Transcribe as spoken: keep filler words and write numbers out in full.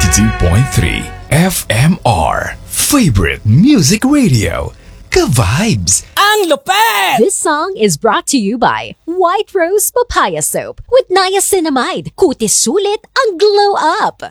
ninety-two point three F M R. Favorite Music Radio. Ka-vibes! Ang lupet! This song is brought to you by White Rose Papaya Soap with niacinamide. Kutis sulit ang glow up.